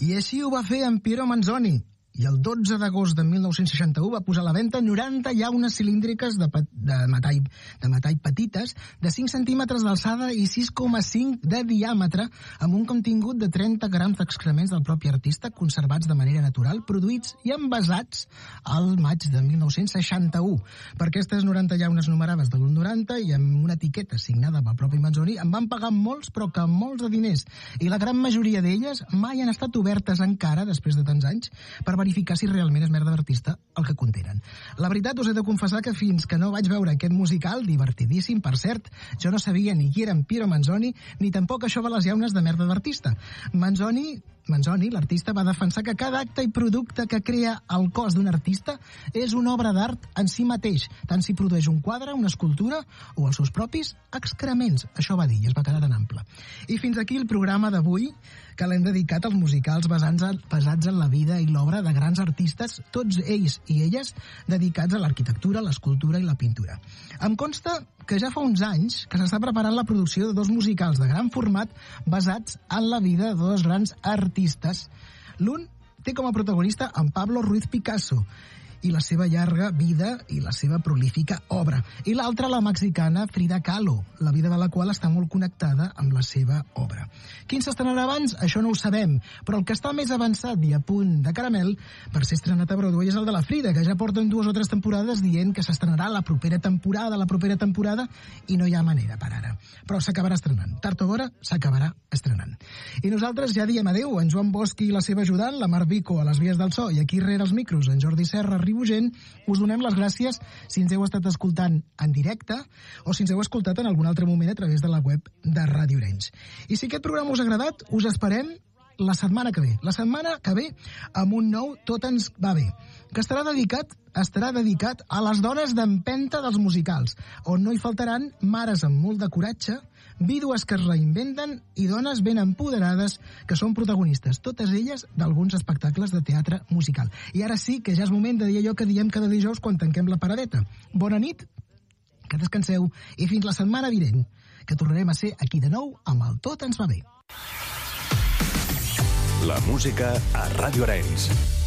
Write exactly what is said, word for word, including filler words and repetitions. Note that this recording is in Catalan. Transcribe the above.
I així ho va fer en Piero Manzoni, i el dotze d'agost de mil nou-cents seixanta-u va posar a la venda noranta llaunes cilíndriques de, de, metall, de metall petites de cinc centímetres d'alçada i sis coma cinc de diàmetre, amb un contingut de trenta grams d'excrements del propi artista conservats de manera natural, produïts i envasats al maig de mil nou-cents seixanta-u. Per aquestes noranta llaunes numerades de l'u noranta i amb una etiqueta signada pel propi Manzoni em van pagar molts, però que molts de diners, i la gran majoria d'elles mai han estat obertes encara, després de tants anys, per verificar si realment és merda d'artista el que contenen. La veritat, us he de confessar que fins que no vaig veure aquest musical, divertidíssim, per cert, jo no sabia ni qui era en Piero Manzoni, ni tampoc això de les llaunes de merda d'artista. Manzoni... Manzoni, l'artista, va defensar que cada acte i producte que crea el cos d'un artista és una obra d'art en si mateix, tant si produeix un quadre, una escultura o els seus propis excrements. Això va dir i es va quedar tan ample. I fins aquí el programa d'avui, que l'hem dedicat als musicals basats en, basats en la vida i l'obra de grans artistes, tots ells i elles dedicats a l'arquitectura, l'escultura i la pintura. Em consta que ja fa uns anys que s'està preparant la producció de dos musicals de gran format basats en la vida de dos grans artistes. L'un té com a protagonista en Pablo Ruiz Picasso i la seva llarga vida i la seva prolífica obra. I l'altra, la mexicana Frida Kahlo, la vida de la qual està molt connectada amb la seva obra. Quin s'estrenarà abans? Això no ho sabem, però el que està més avançat i a punt de caramel per ser estrenat a Broadway és el de la Frida, que ja porten dues o tres temporades dient que s'estrenarà la propera temporada, la propera temporada, i no hi ha manera per ara. Però s'acabarà estrenant. Tard o d'hora s'acabarà estrenant. I nosaltres ja diem adeu. En Joan Bosch i la seva ajudant, la Mar Vico a les vies del so, i aquí rere els micros, en Jordi Serra, Ribugent, us donem les gràcies si ens heu estat escoltant en directe o si ens heu escoltat en algun altre moment a través de la web de Ràdio Arenys. I si aquest programa us ha agradat, us esperem la setmana que ve. La setmana que ve amb un nou Tot ens va bé, que estarà dedicat estarà dedicat a les dones d'empenta dels musicals, on no hi faltaran mares amb molt de coratge, vídues que es reinventen i dones ben empoderades que són protagonistes, totes elles d'alguns espectacles de teatre musical. I ara sí que ja és moment de dir allò que diem cada dijous quan tanquem la paradeta. Bona nit, que descanseu i fins la setmana vinent, que tornarem a ser aquí de nou amb el Tot ens va bé. La música a Ràdio Arenys.